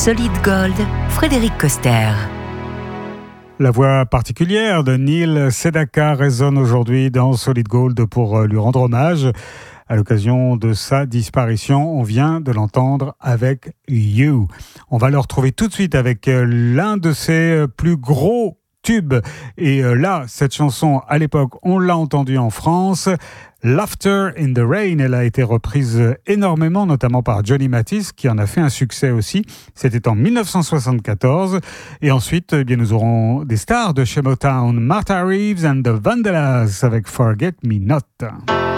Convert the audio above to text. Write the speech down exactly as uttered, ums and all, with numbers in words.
Solid Gold, Frédéric Coster. La voix particulière de Neil Sedaka résonne aujourd'hui dans Solid Gold pour lui rendre hommage. À l'occasion de sa disparition, on vient de l'entendre avec You. On va le retrouver tout de suite avec l'un de ses plus gros tubes. Et là, cette chanson, à l'époque, on l'a entendue en France. Laughter in the Rain, elle a été reprise énormément, notamment par Johnny Mathis, qui en a fait un succès aussi. C'était en dix-neuf cent soixante-quatorze. Et ensuite, eh bien, nous aurons des stars de chez Motown, Martha Reeves and the Vandellas avec Forget Me Not.